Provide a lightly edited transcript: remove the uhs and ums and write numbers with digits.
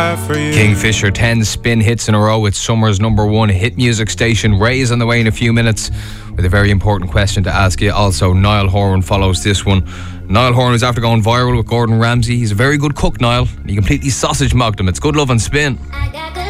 Kingfisher, 10 spin hits in a row with Summer's #1 hit music station. Ray's on the way in a few minutes with a very important question to ask you. Also, Niall Horan follows this one. Niall Horan is after going viral with Gordon Ramsay. He's a very good cook, Niall. He completely sausage mocked him. It's Good Love and Spin.